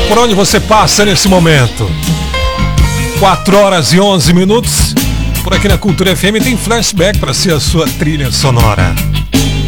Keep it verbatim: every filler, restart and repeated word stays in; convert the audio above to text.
Por onde você passa nesse momento? quatro horas e onze minutos. Por aqui na Cultura F M tem Flashback para ser a sua trilha sonora.